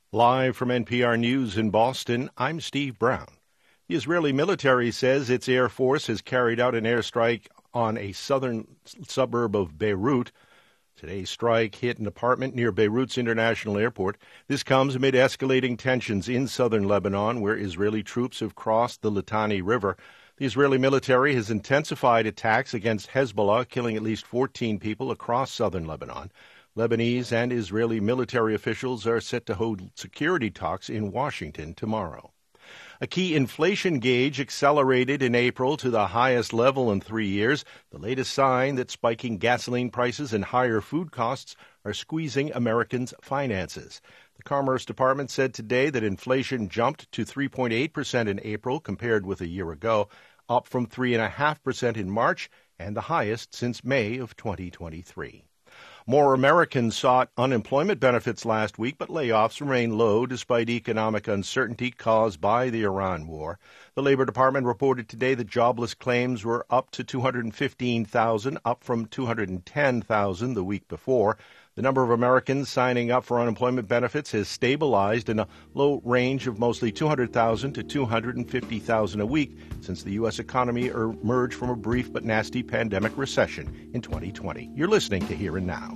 Live from NPR News in Boston, I'm Steve Brown. The Israeli military says its Air Force has carried out an airstrike on a southern suburb of Beirut. Today's strike hit an apartment near Beirut's International Airport. This comes amid escalating tensions in southern Lebanon, where Israeli troops have crossed the Litani River. The Israeli military has intensified attacks against Hezbollah, killing at least 14 people across southern Lebanon. Lebanese and Israeli military officials are set to hold security talks in Washington tomorrow. A key inflation gauge accelerated in April to the highest level in 3 years, the latest sign that spiking gasoline prices and higher food costs are squeezing Americans' finances. The Commerce Department said today that inflation jumped to 3.8% in April compared with a year ago, up from 3.5% in March and the highest since May of 2023. More Americans sought unemployment benefits last week, but layoffs remain low despite economic uncertainty caused by the Iran war. The Labor Department reported today that jobless claims were up to 215,000, up from 210,000 the week before. The number of Americans signing up for unemployment benefits has stabilized in a low range of mostly 200,000 to 250,000 a week since the U.S. economy emerged from a brief but nasty pandemic recession in 2020. You're listening to Here and Now.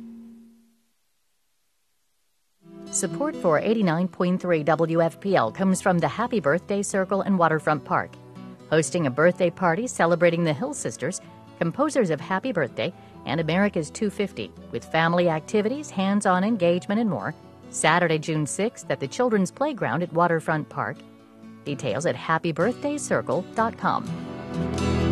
Support for 89.3 WFPL comes from the Happy Birthday Circle and Waterfront Park. Hosting a birthday party celebrating the Hill Sisters, composers of Happy Birthday, and America's 250, with family activities, hands-on engagement, and more. Saturday, June 6th at the Children's Playground at Waterfront Park. Details at happybirthdaycircle.com.